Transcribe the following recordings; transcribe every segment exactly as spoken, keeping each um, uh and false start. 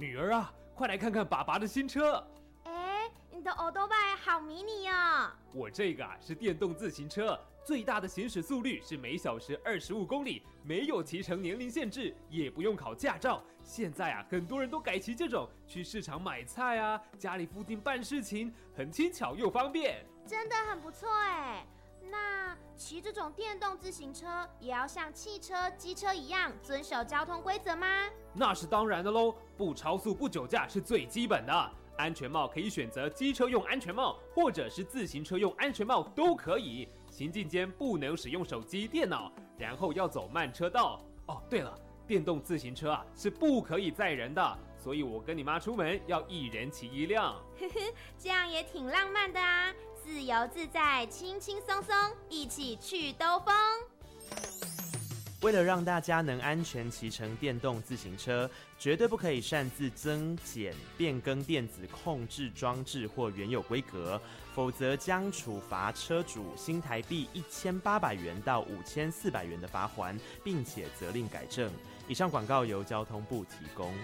女儿啊，快来看看爸爸的新车。 哎，你的欧多拜好迷你哦。 我这个啊是电动自行车，最大的行驶速率是每小时二十五公里，没有骑乘年龄限制，也不用考驾照。现在啊，很多人都改骑这种，去市场买菜啊，家里附近办事情，很轻巧又方便。 真的很不错哎。那骑这种电动自行车也要像汽车、机车一样遵守交通规则吗？ 那是当然的喽，不超速、不酒驾是最基本的。安全帽可以选择机车用安全帽，或者是自行车用安全帽都可以。行进间不能使用手机、电脑，然后要走慢车道。哦，对了，电动自行车啊是不可以载人的，所以我跟你妈出门要一人骑一辆。 呵呵，这样也挺浪漫的啊，自由自在，轻轻松松，一起去兜风。 为了让大家能安全骑乘电动自行车，绝对不可以擅自增减、变更电子控制装置或原有规格，否则将处罚车主新台币一千八百元到五千四百元的罚锾，并且责令改正。以上广告由交通部提供。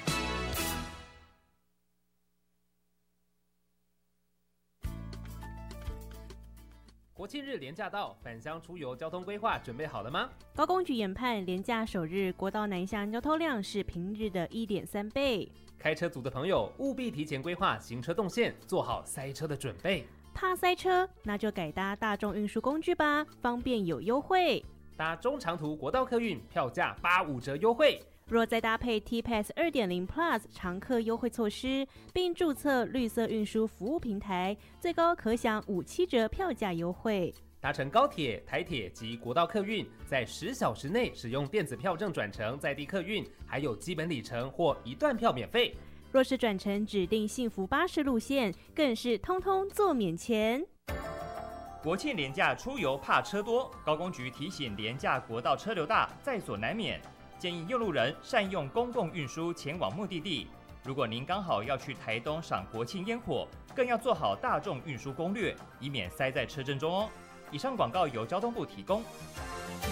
国庆日连假到，返乡出游交通规划准备好了吗？ 高公局研判，连假首日国道南向交通量是平日的 一点三倍。 开车族的朋友务必提前规划行车动线，做好塞车的准备。 怕塞车，那就改搭大众运输工具吧，方便有优惠。 搭中长途国道客运，票价八五折优惠。 若再搭配 T-Pass 二点零 Plus 常客优惠措施，并注册绿色运输服务平台，最高可享五七折票价优惠。 搭乘高铁、台铁及国道客运，在十小时内使用电子票证转乘在地客运，还有基本里程或一段票免费。 若是转乘指定幸福巴士路线，更是通通做免钱。 国庆连假出游怕车多，高公局提醒连假国道车流大，在所难免。建议用路人善用公共运输前往目的地。如果您刚好要去台东赏国庆烟火，更要做好大众运输攻略，以免塞在车阵中哦。以上广告由交通部提供。